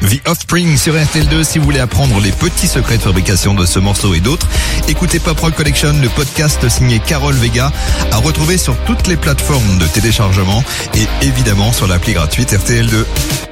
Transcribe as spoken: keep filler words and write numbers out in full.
The Offspring sur R T L deux si vous voulez apprendre les petits secrets de fabrication de ce morceau et d'autres. Écoutez Pop Rock Collection, le podcast signé Carole Vega, à retrouver sur toutes les plateformes de téléchargement et évidemment sur l'appli gratuite R T L deux.